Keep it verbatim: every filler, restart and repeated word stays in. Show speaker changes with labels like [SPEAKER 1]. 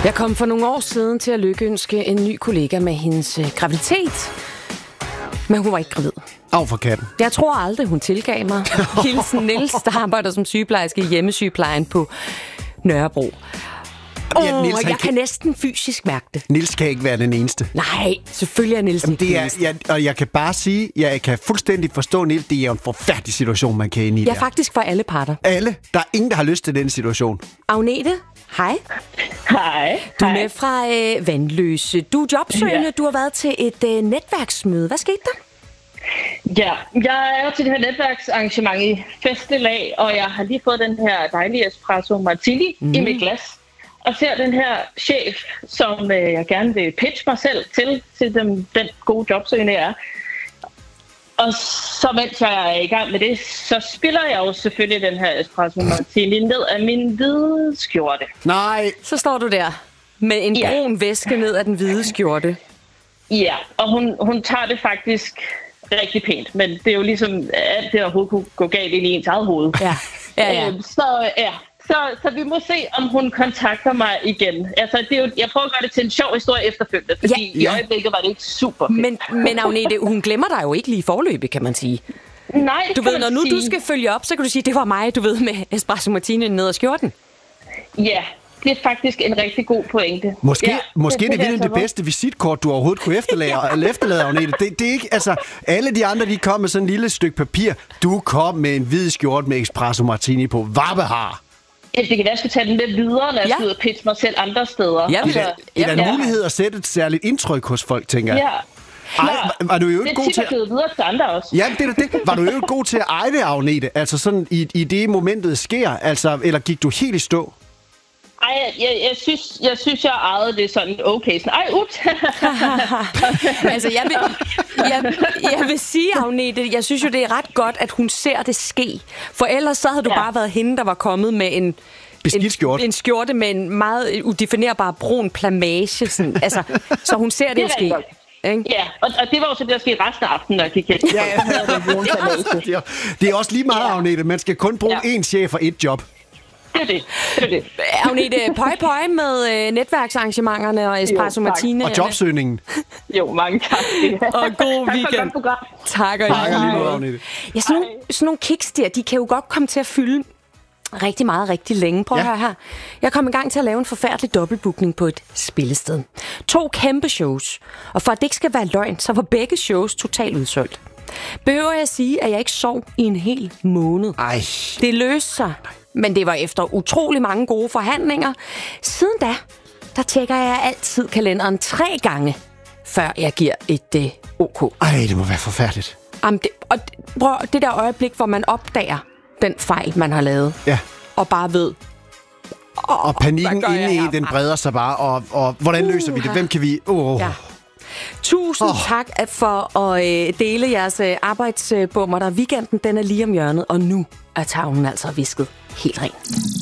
[SPEAKER 1] Jeg kom for nogle år siden til at lykønske en ny kollega med hendes øh, graviditet. Men hun var ikke gravid.
[SPEAKER 2] Af for katten.
[SPEAKER 1] Jeg tror aldrig, hun tilgav mig. Hilsen Niels, der arbejder som sygeplejerske i hjemmesygeplejen på Nørrebro. Åh,
[SPEAKER 2] Ja, Niels,
[SPEAKER 1] jeg
[SPEAKER 2] han
[SPEAKER 1] kan
[SPEAKER 2] kan-
[SPEAKER 1] næsten fysisk mærke det.
[SPEAKER 2] Niels kan ikke være den eneste.
[SPEAKER 1] Nej, selvfølgelig er Niels
[SPEAKER 2] Jamen,
[SPEAKER 1] ikke
[SPEAKER 2] det
[SPEAKER 1] den
[SPEAKER 2] er,
[SPEAKER 1] eneste.
[SPEAKER 2] jeg, og jeg kan bare sige, jeg kan fuldstændig forstå, Niels, det er jo en forfærdelig situation, man kan ind i
[SPEAKER 1] Ja,
[SPEAKER 2] der.
[SPEAKER 1] faktisk for alle parter.
[SPEAKER 2] Alle. Der er ingen, der har lyst til den situation.
[SPEAKER 1] Agnete, hej.
[SPEAKER 3] Hej.
[SPEAKER 1] Du er
[SPEAKER 3] Hej.
[SPEAKER 1] med fra øh, Vandløse. Du er jobsøgende.
[SPEAKER 3] Ja.
[SPEAKER 1] Du har været til et øh, netværksmøde. Hvad skete der?
[SPEAKER 3] Ja, jeg er jo til det her netværksarrangement i Festelag, og jeg har lige fået den her dejlige espresso martini mm. i mit glas. Og ser den her chef, som øh, jeg gerne vil pitche mig selv til, til den, den gode jobsøgende jeg er. Og så mens jeg er i gang med det, så spiller jeg jo selvfølgelig den her espresso martini ned af min hvide skjorte.
[SPEAKER 2] Nej.
[SPEAKER 1] Så står du der med en
[SPEAKER 3] Ja.
[SPEAKER 1] brun væske ned af den hvide skjorte.
[SPEAKER 3] Ja, og hun, hun tager det faktisk rigtig pænt, men det er jo ligesom alt det overhovedet kunne gå galt ind i ens eget hoved.
[SPEAKER 1] Ja, ja, ja.
[SPEAKER 3] Øhm, så ja, så, så vi må se, om hun kontakter mig igen. Altså, det er jo, jeg prøver at gøre det til en sjov historie efterfølgende, fordi
[SPEAKER 1] Ja,
[SPEAKER 3] i
[SPEAKER 1] ja.
[SPEAKER 3] øjeblikket var det ikke super fedt.
[SPEAKER 1] Men, men Agnete, hun glemmer dig jo ikke lige i forløbet, kan man sige.
[SPEAKER 3] Nej,
[SPEAKER 1] Du
[SPEAKER 3] kan
[SPEAKER 1] ved,
[SPEAKER 3] man
[SPEAKER 1] når nu
[SPEAKER 3] sige.
[SPEAKER 1] du skal følge op, så kan du sige, det var mig, du ved, med espresso martini ned af skjorten.
[SPEAKER 3] Ja, det er faktisk en rigtig god pointe.
[SPEAKER 2] Måske,
[SPEAKER 3] ja,
[SPEAKER 2] ja, måske det, det,
[SPEAKER 3] kan
[SPEAKER 2] det,
[SPEAKER 3] jeg
[SPEAKER 2] det
[SPEAKER 3] så
[SPEAKER 2] bedste visitkort, du overhovedet kunne efterlade, eller efterlade, Agnete. Det, det er ikke, altså, alle de andre, de kom med sådan en lille stykke papir. Du kom med en hvid skjorte med espresso martini på. Vabbehar.
[SPEAKER 3] Ja, det kan være, at jeg skal tage den med videre, når jeg
[SPEAKER 1] Ja.
[SPEAKER 3] skal ud og pitche mig selv andre steder.
[SPEAKER 1] Ja,
[SPEAKER 2] Det er,
[SPEAKER 1] Ja,
[SPEAKER 2] det er en
[SPEAKER 1] ja.
[SPEAKER 2] mulighed at sætte et særligt indtryk hos folk, tænker jeg.
[SPEAKER 3] Ja.
[SPEAKER 2] Ej,
[SPEAKER 3] Klar.
[SPEAKER 2] var, var du jo
[SPEAKER 3] Det
[SPEAKER 2] ikke
[SPEAKER 3] er
[SPEAKER 2] god
[SPEAKER 3] tit
[SPEAKER 2] til
[SPEAKER 3] at give videre til andre også.
[SPEAKER 2] Ja, det er da det. Var du jo god til at eje det, Agnete? Altså sådan i, i det momentet sker, altså, eller gik du helt i stå?
[SPEAKER 3] Ej, jeg, jeg, jeg, synes, jeg synes, jeg ejede det sådan okay. Sådan, ej, ups.
[SPEAKER 1] Altså, jeg vil, jeg, jeg vil sige, Agnete, jeg synes jo, det er ret godt, at hun ser det ske. For ellers så havde du
[SPEAKER 3] Ja.
[SPEAKER 1] bare været hende, der var kommet med en...
[SPEAKER 2] Beskidt
[SPEAKER 1] en,
[SPEAKER 2] skjorte.
[SPEAKER 1] en skjorte med en meget udefinerbar brun plamage. Sådan. Altså, så hun ser det,
[SPEAKER 3] Det
[SPEAKER 1] jo
[SPEAKER 3] er
[SPEAKER 1] ske.
[SPEAKER 3] rigtig godt.
[SPEAKER 1] Ikke?
[SPEAKER 3] Ja, og, og det var jo så det, der skete resten af aftenen, når jeg gik hjem. Ja, ja.
[SPEAKER 2] Det er, det er også lige meget,
[SPEAKER 3] Ja.
[SPEAKER 2] Agnete. Man skal kun bruge
[SPEAKER 3] Ja.
[SPEAKER 2] én chef og ét job.
[SPEAKER 3] Det er det. Det er det.
[SPEAKER 1] Agnete, pøj pøj med øh, netværksarrangementsarrangementerne og espresso
[SPEAKER 3] Jo, tak.
[SPEAKER 1] martini.
[SPEAKER 2] Og jobsøgningen.
[SPEAKER 3] Jo, mange tak.
[SPEAKER 1] Og god
[SPEAKER 3] Tak for et
[SPEAKER 1] weekend.
[SPEAKER 3] godt program.
[SPEAKER 1] Tak og
[SPEAKER 2] Tak
[SPEAKER 1] lige
[SPEAKER 2] lige
[SPEAKER 1] måde.
[SPEAKER 2] måde, Agnete.
[SPEAKER 1] Ja, sådan nogle, sådan nogle kicks der, de kan jo godt komme til at fylde rigtig meget, rigtig længe. Prøv at
[SPEAKER 2] Ja.
[SPEAKER 1] høre her. Jeg kom i gang til at lave en forfærdelig dobbeltbookning på et spillested. To kæmpe shows. Og for at det ikke skal være løgn, så var begge shows totalt udsolgt. Behøver jeg at sige, at jeg ikke sov i en hel måned.
[SPEAKER 2] Ej.
[SPEAKER 1] Det løste sig, men det var efter utrolig mange gode forhandlinger. Siden da, der tjekker jeg altid kalenderen tre gange, før jeg giver et øh, OK.
[SPEAKER 2] Ej, det må være forfærdeligt.
[SPEAKER 1] Jamen, det, og prøv, det der øjeblik, hvor man opdager den fejl, man har lavet,
[SPEAKER 2] Ja.
[SPEAKER 1] og bare ved,
[SPEAKER 2] Og panikken
[SPEAKER 1] hvad gør jeg
[SPEAKER 2] inde i,
[SPEAKER 1] herfra?
[SPEAKER 2] den breder sig bare. Og, og hvordan løser vi det? Hvem kan vi... Oh.
[SPEAKER 1] ja. Tusind
[SPEAKER 2] Åh.
[SPEAKER 1] oh. tak at- for at øh, dele jeres øh, arbejdsbummer, der weekenden den er lige om hjørnet, og nu er tavlen altså visket helt ren.